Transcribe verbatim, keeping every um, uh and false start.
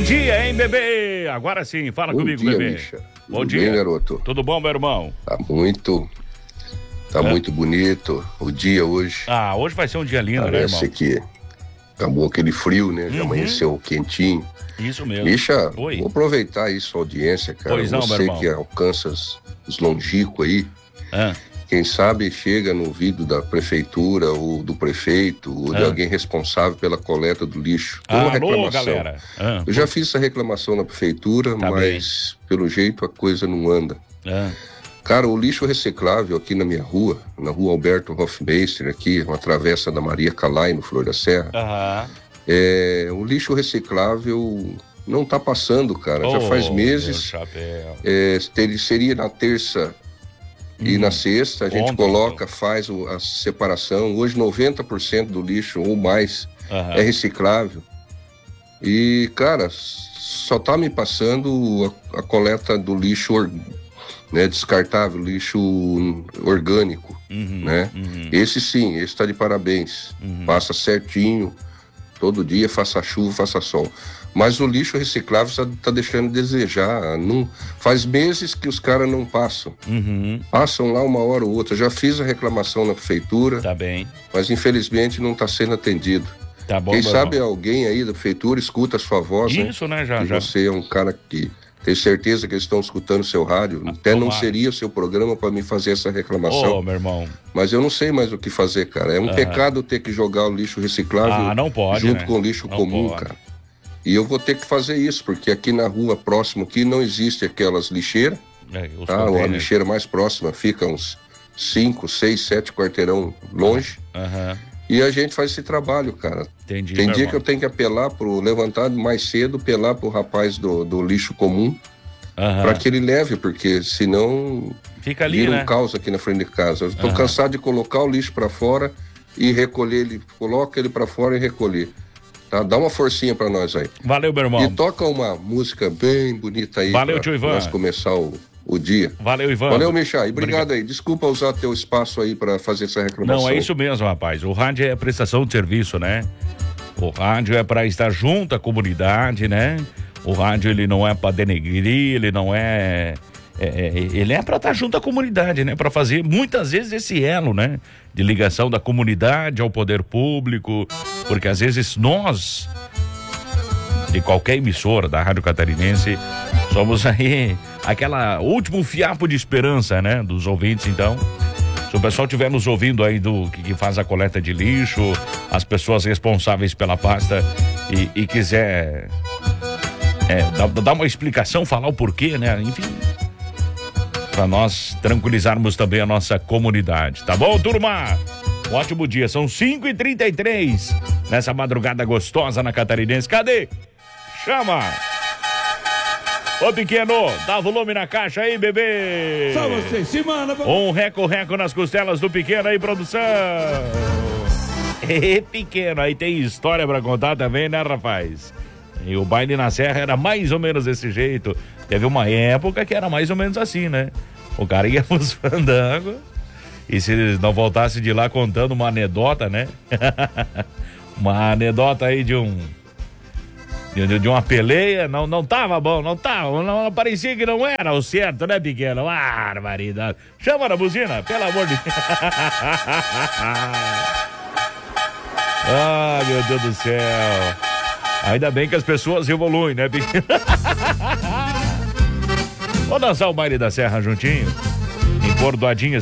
dia, hein, bebê? Agora sim, fala bom comigo, dia, bebê. Misha. Bom Tudo dia, bem, garoto? Tudo bom, meu irmão? Tá muito, tá é. muito bonito o dia hoje. Ah, hoje vai ser um dia lindo, Parece, né, irmão? que acabou aquele frio, né? Já uhum. amanheceu quentinho. Isso mesmo. Misha, Oi. vou aproveitar aí sua audiência, cara. Pois não, meu Você irmão. que alcança os, os longínquos aí. Ah. Quem sabe chega no ouvido da prefeitura ou do prefeito ou de Ah. alguém responsável pela coleta do lixo. Tem Ah, uma alô, reclamação. galera. Ah. Eu já fiz essa reclamação na prefeitura, Tá mas pelo jeito a coisa não anda. Ah. Cara, o lixo reciclável aqui na minha rua, na rua Alberto Hofmeister, aqui, uma travessa da Maria Calai, no Flor da Serra, Aham. é, o lixo reciclável não tá passando, cara. Já Oh, faz meu meses. chapéu. É, ter- seria na terça e Hum. na sexta, a gente Ontem, coloca, faz o- a separação. Hoje noventa por cento do lixo ou mais Aham. é reciclável. E, cara, só tá me passando a, a coleta do lixo or- né, descartável, lixo orgânico, Uhum, né? uhum, Esse sim, esse tá de parabéns. uhum. Passa certinho, todo dia, faça chuva, faça sol. Mas o lixo reciclável tá, tá deixando a desejar. Não, faz meses que os caras não passam. Uhum. Passam lá uma hora ou outra. Já fiz a reclamação na prefeitura, Tá bem. mas infelizmente não tá sendo atendido. Tá bom, Quem meu sabe irmão. alguém aí da prefeitura escuta a sua voz, né? Isso, né, já, Que já. você é um cara que tem certeza que eles estão escutando seu rádio. Até não tomara. seria o seu programa para me fazer essa reclamação. Ô, meu irmão. Mas eu não sei mais o que fazer, cara. É um Aham. pecado ter que jogar o lixo reciclável Ah, não pode, junto né? com o lixo Não comum, pode. cara. E eu vou ter que fazer isso, porque aqui na rua próxima aqui não existe aquelas lixeiras, É, os tá? A containers. lixeira mais próxima fica uns cinco, seis, sete quarteirão longe. Aham. E a gente faz esse trabalho, cara. Entendi, Tem meu dia irmão. que eu tenho que apelar pro levantar mais cedo, apelar pro rapaz do, do lixo comum, Aham. para que ele leve, porque senão Fica ali, vira né? um caos aqui na frente de casa. Eu tô Aham. cansado de colocar o lixo para fora e recolher ele, coloca ele para fora e recolher. Tá? Dá uma forcinha para nós aí. Valeu, meu E irmão. toca uma música bem bonita aí. Valeu, pra tio Ivan. nós começar o, o dia. Valeu, Ivan. Valeu, Michá. E obrigado aí. Desculpa usar teu espaço aí para fazer essa reclamação. Não, é isso mesmo, rapaz. O rádio é prestação de serviço, né? O rádio é para estar junto à comunidade, né? O rádio, ele não é para denegrir, ele não é... é, é ele é para estar junto à comunidade, né? Para fazer, muitas vezes, esse elo, né? De ligação da comunidade ao poder público, porque às vezes nós, de qualquer emissora da Rádio Catarinense, somos aí aquela último fiapo de esperança, né? Dos ouvintes, então... Se o pessoal estiver nos ouvindo aí do que, que faz a coleta de lixo, as pessoas responsáveis pela pasta e, e quiser é, dar, dar uma explicação, falar o porquê, né? Enfim, para nós tranquilizarmos também a nossa comunidade. Tá bom, turma? Um ótimo dia. São cinco e trinta e três nessa madrugada gostosa na Catarinense. Cadê? Chama! Ô, pequeno, dá volume na caixa aí, bebê. Só você, se manda. Um reco-reco nas costelas do pequeno aí, produção. E pequeno, aí tem história pra contar também, né, rapaz? E o baile na serra era mais ou menos desse jeito. Teve uma época que era mais ou menos assim, né? O cara ia pros fandangos e se não voltasse de lá contando uma anedota, né? Uma anedota aí de um... De, de uma peleia, não, não tava bom, não tava, não, não parecia que não era o certo, né, pequeno? Barbaridade. Chama na buzina, pelo amor de Deus. Ah, meu Deus do céu. Ainda bem que as pessoas evoluem, né, pequeno? Vamos dançar o baile da serra juntinho? Embordoadinhas.